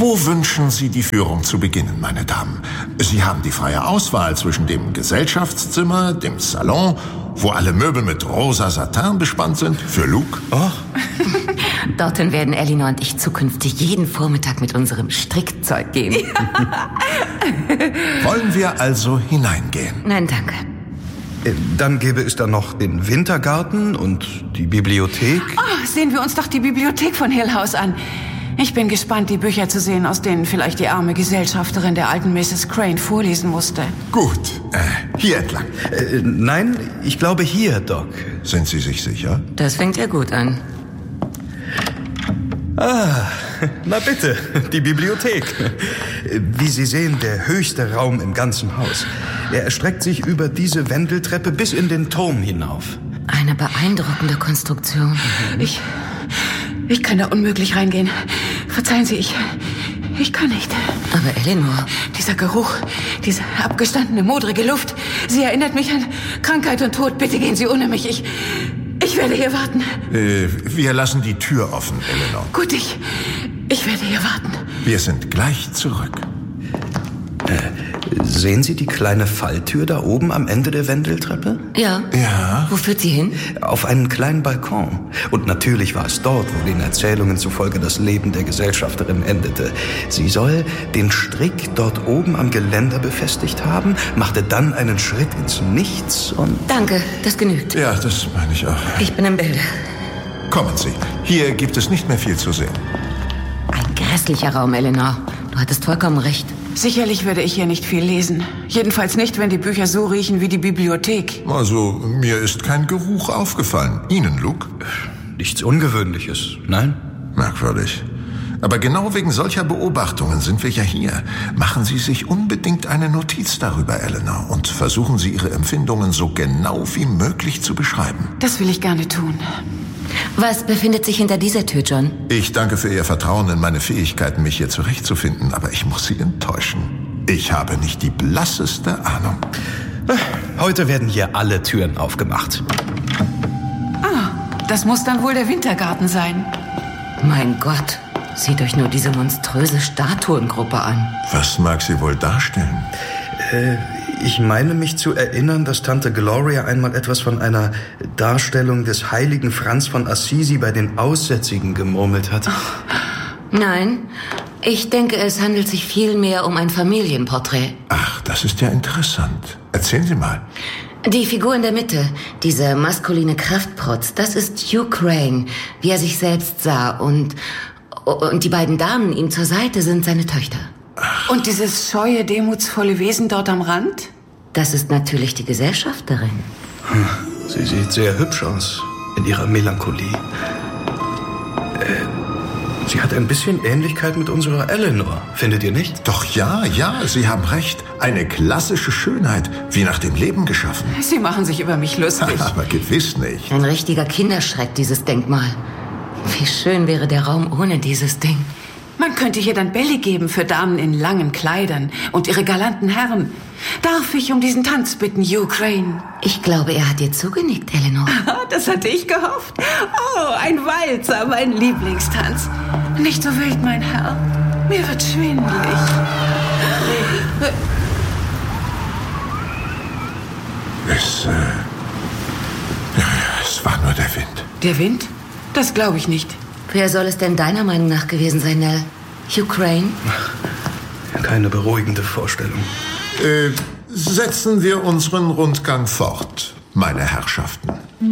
Wo wünschen Sie die Führung zu beginnen, meine Damen? Sie haben die freie Auswahl zwischen dem Gesellschaftszimmer, dem Salon, wo alle Möbel mit rosa Satin bespannt sind, für Luke. Oh. Dorthin werden Elinor und ich zukünftig jeden Vormittag mit unserem Strickzeug gehen. Wollen wir also hineingehen? Nein, danke. Dann gäbe es da noch den Wintergarten und die Bibliothek. Oh, sehen wir uns doch die Bibliothek von Hill House an. Ich bin gespannt, die Bücher zu sehen, aus denen vielleicht die arme Gesellschafterin der alten Mrs. Crane vorlesen musste. Gut, hier entlang. Nein, ich glaube hier, Doc. Sind Sie sich sicher? Das fängt ja gut an. Ah, na bitte, die Bibliothek. Wie Sie sehen, der höchste Raum im ganzen Haus. Er erstreckt sich über diese Wendeltreppe bis in den Turm hinauf. Eine beeindruckende Konstruktion. Ich kann da unmöglich reingehen. Verzeihen Sie, ich kann nicht. Aber Elinor... Dieser Geruch, diese abgestandene, modrige Luft, sie erinnert mich an Krankheit und Tod. Bitte gehen Sie ohne mich. Ich werde hier warten. Wir lassen die Tür offen, Elinor. Gut, ich werde hier warten. Wir sind gleich zurück. Sehen Sie die kleine Falltür da oben am Ende der Wendeltreppe? Ja. Ja? Wo führt sie hin? Auf einen kleinen Balkon. Und natürlich war es dort, wo den Erzählungen zufolge das Leben der Gesellschafterin endete. Sie soll den Strick dort oben am Geländer befestigt haben, machte dann einen Schritt ins Nichts und... Danke, das genügt. Ja, das meine ich auch. Ich bin im Bilde. Kommen Sie. Hier gibt es nicht mehr viel zu sehen. Ein grässlicher Raum, Elinor. Du hattest vollkommen recht. Sicherlich werde ich hier nicht viel lesen. Jedenfalls nicht, wenn die Bücher so riechen wie die Bibliothek. Also, mir ist kein Geruch aufgefallen. Ihnen, Luke? Nichts Ungewöhnliches, nein? Merkwürdig. Aber genau wegen solcher Beobachtungen sind wir ja hier. Machen Sie sich unbedingt eine Notiz darüber, Elinor, und versuchen Sie Ihre Empfindungen so genau wie möglich zu beschreiben. Das will ich gerne tun. Was befindet sich hinter dieser Tür, John? Ich danke für Ihr Vertrauen in meine Fähigkeiten, mich hier zurechtzufinden, aber ich muss Sie enttäuschen. Ich habe nicht die blasseste Ahnung. Heute werden hier alle Türen aufgemacht. Das muss dann wohl der Wintergarten sein. Mein Gott, seht euch nur diese monströse Statuengruppe an. Was mag sie wohl darstellen? Ich meine mich zu erinnern, dass Tante Gloria einmal etwas von einer Darstellung des heiligen Franz von Assisi bei den Aussätzigen gemurmelt hat. Nein, ich denke, es handelt sich vielmehr um ein Familienporträt. Ach, das ist ja interessant. Erzählen Sie mal. Die Figur in der Mitte, diese maskuline Kraftprotz, das ist Hugh Crane, wie er sich selbst sah. Und die beiden Damen ihm zur Seite sind seine Töchter. Und dieses scheue, demutsvolle Wesen dort am Rand? Das ist natürlich die Gesellschafterin. Sie sieht sehr hübsch aus in ihrer Melancholie. Sie hat ein bisschen Ähnlichkeit mit unserer Elinor, findet ihr nicht? Doch ja, Sie haben recht. Eine klassische Schönheit, wie nach dem Leben geschaffen. Sie machen sich über mich lustig. Aber gewiss nicht. Ein richtiger Kinderschreck, dieses Denkmal. Wie schön wäre der Raum ohne dieses Ding. Man könnte hier dann Bälle geben für Damen in langen Kleidern und ihre galanten Herren. Darf ich um diesen Tanz bitten, Hugh Crane? Ich glaube, er hat dir zugenickt, Elinor. Das hatte ich gehofft. Oh, ein Walzer, mein Lieblingstanz. Nicht so wild, mein Herr. Mir wird schwindelig. Es war nur der Wind. Der Wind? Das glaube ich nicht. Wer soll es denn deiner Meinung nach gewesen sein, Nell? Hugh Crane? Keine beruhigende Vorstellung. Setzen wir unseren Rundgang fort, meine Herrschaften.